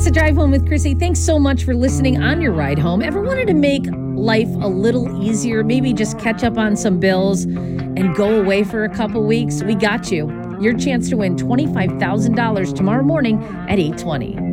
It's a drive home with Chrissy. Thanks so much for listening on your ride home. Ever wanted to make life a little easier? Maybe just catch up on some bills and go away for a couple weeks? We got you. Your chance to win $25,000 tomorrow morning at 8:20.